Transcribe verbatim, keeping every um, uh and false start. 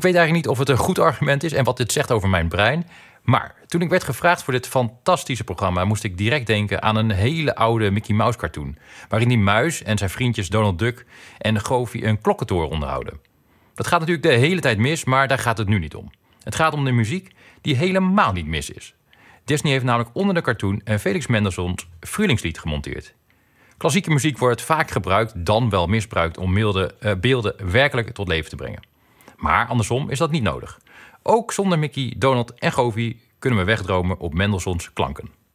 weet eigenlijk niet of het een goed argument is en wat dit zegt over mijn brein. Maar toen ik werd gevraagd voor dit fantastische programma, moest ik direct denken aan een hele oude Mickey Mouse cartoon, waarin die muis en zijn vriendjes Donald Duck en Goofy een klokkentoren onderhouden. Dat gaat natuurlijk de hele tijd mis, maar daar gaat het nu niet om. Het gaat om de muziek die helemaal niet mis is. Disney heeft namelijk onder de cartoon een Felix Mendelssohn Frühlingslied gemonteerd. Klassieke muziek wordt vaak gebruikt, dan wel misbruikt om beelden, uh, beelden werkelijk tot leven te brengen. Maar andersom is dat niet nodig. Ook zonder Mickey, Donald en Goofy kunnen we wegdromen op Mendelssohns klanken.